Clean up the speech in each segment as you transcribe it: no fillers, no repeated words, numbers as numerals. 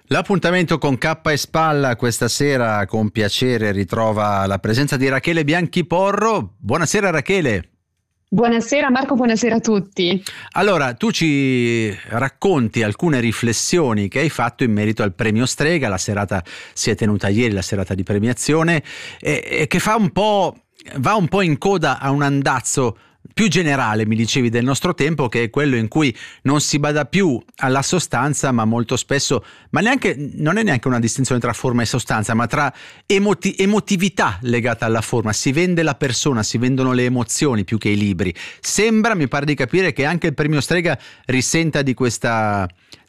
L'appuntamento con Cappa e Spalla questa sera con piacere ritrova la presenza di Rachele Bianchiporro. Buonasera Rachele. Buonasera Marco, buonasera a tutti. Allora, tu ci racconti alcune riflessioni che hai fatto in merito al premio Strega. La serata si è tenuta ieri, la serata di premiazione, e che va un po' in coda a un andazzo più generale, mi dicevi, del nostro tempo, che è quello in cui non si bada più alla sostanza, ma molto spesso, non è neanche una distinzione tra forma e sostanza, ma tra emotività legata alla forma. Si vende la persona, si vendono le emozioni più che i libri. Mi pare di capire che anche il premio Strega risenta di questa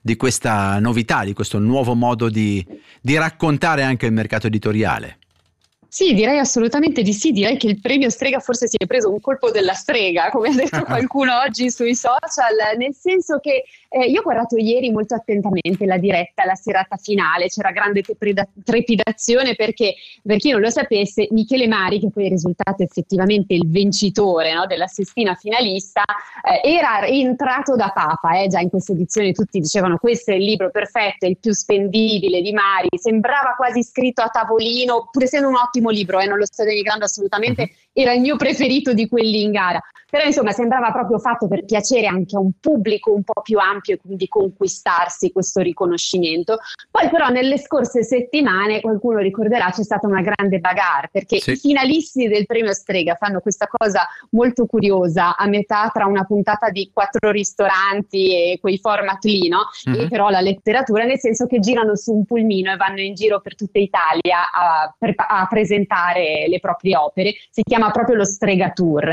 novità, di questo nuovo modo di raccontare anche il mercato editoriale. Sì, direi assolutamente di sì, direi che il premio Strega forse si è preso un colpo della strega, come ha detto qualcuno oggi sui social, nel senso che io ho guardato ieri molto attentamente la diretta, la serata finale, c'era grande trepidazione perché, per chi non lo sapesse, Michele Mari, che poi è risultato effettivamente il vincitore, no, della sestina finalista, era entrato da Papa, già in questa edizione tutti dicevano questo è il libro perfetto, è il più spendibile di Mari, sembrava quasi scritto a tavolino, pur essendo un ottimo libro, non lo sto denigrando assolutamente, era il mio preferito di quelli in gara, però insomma sembrava proprio fatto per piacere anche a un pubblico un po' più ampio e quindi conquistarsi questo riconoscimento. Poi però nelle scorse settimane, qualcuno ricorderà, c'è stata una grande bagarre, perché i finalisti del premio Strega fanno questa cosa molto curiosa, a metà tra una puntata di 4 ristoranti e quei format lì, no? E però la letteratura, nel senso che girano su un pulmino e vanno in giro per tutta Italia a presentare le proprie opere. Si chiama proprio lo Strega Tour,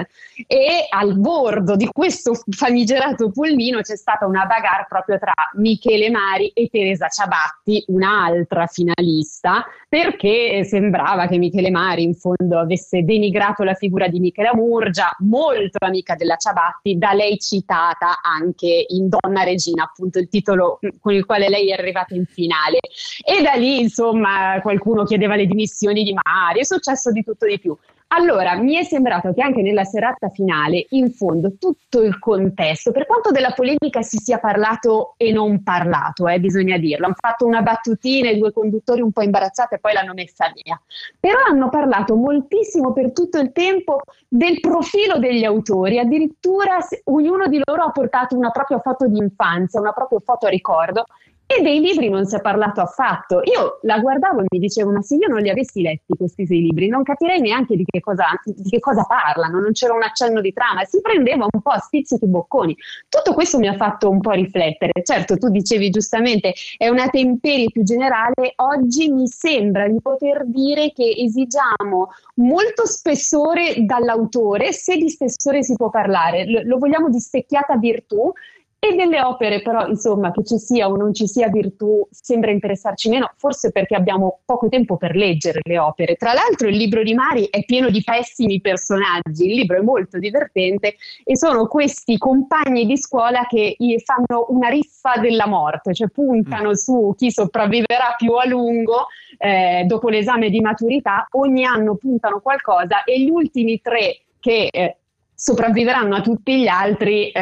e al bordo di questo famigerato pulmino c'è stata una bagarre proprio tra Michele Mari e Teresa Ciabatti, un'altra finalista, perché sembrava che Michele Mari in fondo avesse denigrato la figura di Michela Murgia, molto amica della Ciabatti, da lei citata anche in Donna Regina, appunto il titolo con il quale lei è arrivata in finale, e da lì insomma qualcuno chiedeva le dimissioni di Mari, è successo di tutto di più. Allora, mi è sembrato che anche nella serata finale, in fondo, tutto il contesto, per quanto della polemica si sia parlato e non parlato, bisogna dirlo, hanno fatto una battutina, i 2 conduttori un po' imbarazzati e poi l'hanno messa via, però hanno parlato moltissimo per tutto il tempo del profilo degli autori, addirittura ognuno di loro ha portato una propria foto di infanzia, una propria foto a ricordo, e dei libri non si è parlato affatto. Io la guardavo e mi dicevo, ma se io non li avessi letti questi 6 libri, non capirei neanche di che cosa parlano, non c'era un accenno di trama, si prendeva un po' a spizzichi bocconi. Tutto questo mi ha fatto un po' riflettere. Certo, tu dicevi giustamente, è una temperie più generale, oggi mi sembra di poter dire che esigiamo molto spessore dall'autore, se di spessore si può parlare, lo vogliamo di specchiata virtù, e delle opere però, insomma, che ci sia o non ci sia virtù sembra interessarci meno, forse perché abbiamo poco tempo per leggere le opere. Tra l'altro il libro di Mari è pieno di pessimi personaggi, il libro è molto divertente e sono questi compagni di scuola che fanno una riffa della morte, cioè puntano su chi sopravviverà più a lungo dopo l'esame di maturità, ogni anno puntano qualcosa e gli ultimi 3 che sopravviveranno a tutti gli altri,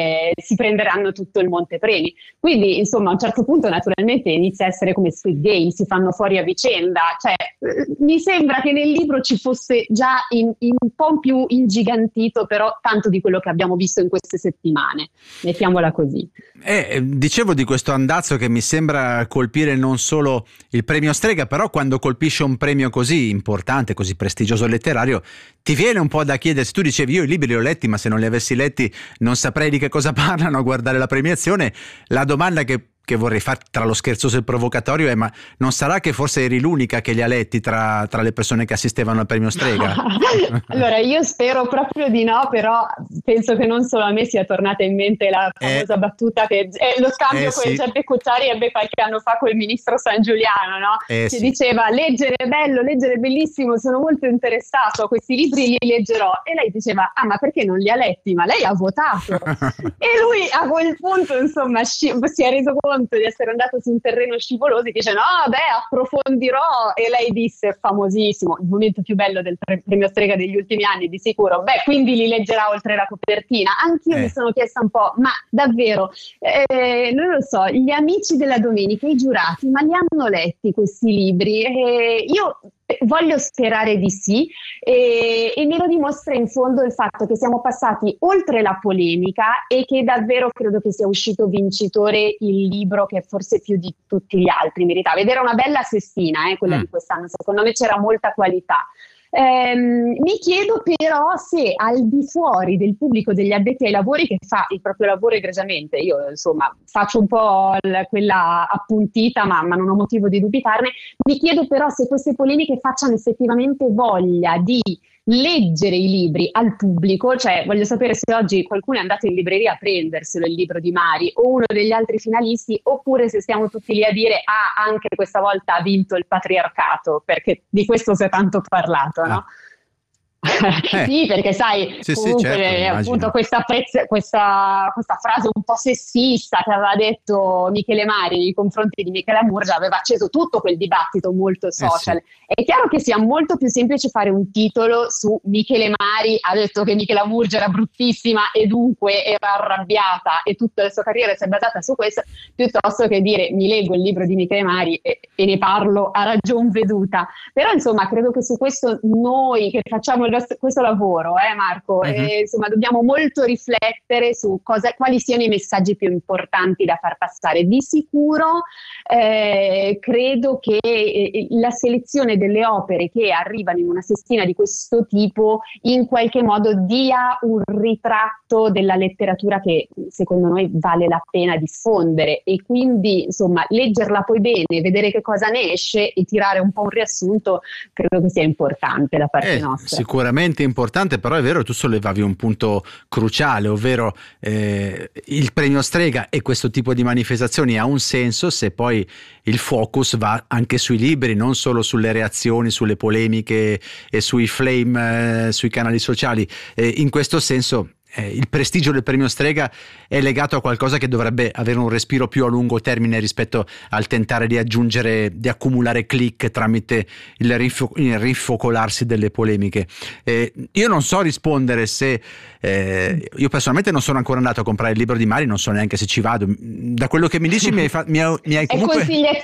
si prenderanno tutto il montepremi. Quindi, insomma, a un certo punto naturalmente inizia a essere come Squid Game, si fanno fuori a vicenda. Cioè, mi sembra che nel libro ci fosse già un po' più ingigantito, però tanto di quello che abbiamo visto in queste settimane. Mettiamola così. Dicevo di questo andazzo che mi sembra colpire non solo il premio Strega, però quando colpisce un premio così importante, così prestigioso letterario, ti viene un po' da chiedersi, tu dicevi io i libri li ho letti, ma se non li avessi letti non saprei di che cosa parlano a guardare la premiazione. La domanda che vorrei fare tra lo scherzoso e il provocatorio è: ma non sarà che forse eri l'unica che li ha letti tra le persone che assistevano al premio Strega? Allora io spero proprio di no, però penso che non solo a me sia tornata in mente la famosa battuta che lo scambio con Giuseppe Cucciari ebbe qualche anno fa con il ministro San Giuliano, no? Che diceva leggere è bello, leggere è bellissimo, sono molto interessato a questi libri, li leggerò, e lei diceva ma perché non li ha letti? Ma lei ha votato. E lui a quel punto insomma si è reso conto conto di essere andato su un terreno scivoloso, dice no, approfondirò, e lei disse, famosissimo, il momento più bello del premio Strega degli ultimi anni di sicuro, quindi li leggerà oltre la copertina. Anch'io mi sono chiesta un po', ma davvero, non lo so, gli amici della domenica, i giurati, ma li hanno letti questi libri? Io voglio sperare di sì, e me lo dimostra in fondo il fatto che siamo passati oltre la polemica e che davvero credo che sia uscito vincitore il libro che forse più di tutti gli altri meritava. Ed era una bella sestina, quella di quest'anno, secondo me c'era molta qualità. Mi chiedo però se al di fuori del pubblico degli addetti ai lavori, che fa il proprio lavoro egregiamente, io insomma faccio un po' quella appuntita, ma non ho motivo di dubitarne, mi chiedo però se queste polemiche facciano effettivamente voglia di leggere i libri al pubblico. Cioè voglio sapere se oggi qualcuno è andato in libreria a prenderselo il libro di Mari o uno degli altri finalisti, oppure se stiamo tutti lì a dire anche questa volta ha vinto il patriarcato, perché di questo si è tanto parlato, no? Sì, perché sai, comunque certo, appunto questa frase un po' sessista che aveva detto Michele Mari nei confronti di Michela Murgia aveva acceso tutto quel dibattito molto social. Sì. È chiaro che sia molto più semplice fare un titolo su Michele Mari ha detto che Michela Murgia era bruttissima e dunque era arrabbiata e tutta la sua carriera si è basata su questo, piuttosto che dire mi leggo il libro di Michele Mari e ne parlo a ragion veduta. Però insomma credo che su questo noi che facciamo questo lavoro, Marco, insomma dobbiamo molto riflettere su quali siano i messaggi più importanti da far passare. Di sicuro credo che la selezione delle opere che arrivano in una sestina di questo tipo in qualche modo dia un ritratto della letteratura che secondo noi vale la pena diffondere, e quindi insomma leggerla poi bene, vedere che cosa ne esce e tirare un po' un riassunto credo che sia importante da parte nostra. Sicuramente importante, però è vero, tu sollevavi un punto cruciale, ovvero il premio Strega e questo tipo di manifestazioni ha un senso se poi il focus va anche sui libri, non solo sulle reazioni, sulle polemiche e sui flame sui canali sociali. In questo senso il prestigio del premio Strega è legato a qualcosa che dovrebbe avere un respiro più a lungo termine rispetto al tentare di accumulare click tramite il rinfocolarsi delle polemiche. Io non so rispondere se io personalmente non sono ancora andato a comprare il libro di Mari, non so neanche se ci vado. Da quello che mi dici mi hai comunque...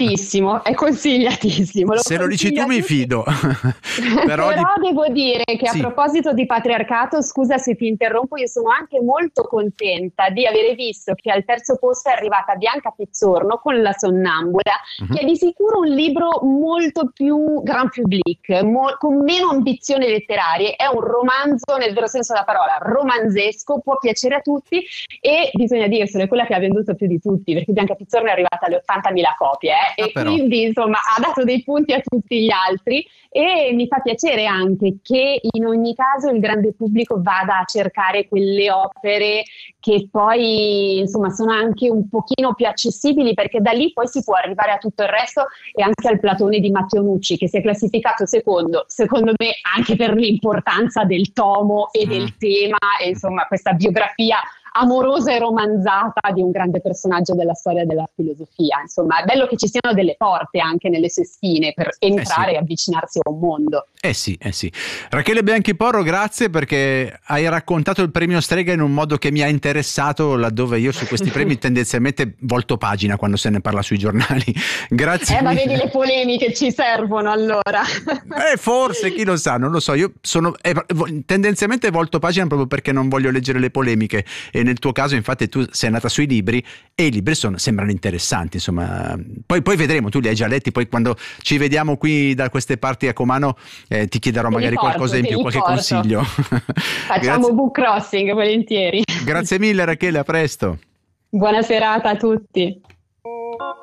È consigliatissimo. Se lo dici tu mi fido. Però devo dire che a proposito di patriarcato, scusa se ti interrompo, io sono anche molto contenta di avere visto che al terzo posto è arrivata Bianca Pizzorno con La Sonnambula, che è di sicuro un libro molto più grand public, con meno ambizioni letterarie, è un romanzo nel vero senso della parola, romanzesco, può piacere a tutti e bisogna dirselo, è quella che ha venduto più di tutti, perché Bianca Pizzorno è arrivata alle 80.000 copie e quindi insomma ha dato dei punti a tutti gli altri, e mi fa piacere anche che in ogni caso il grande pubblico vada a cercare quelle opere che poi insomma sono anche un pochino più accessibili, perché da lì poi si può arrivare a tutto il resto e anche al Platone di Matteo Nucci, che si è classificato secondo me anche per l'importanza del tomo e del tema, e insomma questa biografia amorosa e romanzata di un grande personaggio della storia della filosofia. Insomma, è bello che ci siano delle porte anche nelle sestine per entrare e avvicinarsi a un mondo. Sì. Rachele Bianchiporro, grazie, perché hai raccontato il premio Strega in un modo che mi ha interessato, laddove io su questi premi tendenzialmente volto pagina quando se ne parla sui giornali. Grazie. Ma vedi, le polemiche ci servono allora. Forse, chi lo sa, non lo so. Io sono tendenzialmente volto pagina proprio perché non voglio leggere le polemiche, e nel tuo caso infatti tu sei andata sui libri e i libri sembrano interessanti, insomma. Poi vedremo, tu li hai già letti, poi quando ci vediamo qui da queste parti a Comano ti chiederò magari qualcosa in più, qualche consiglio. Facciamo book crossing volentieri. Grazie mille Rachele, a presto. Buona serata a tutti.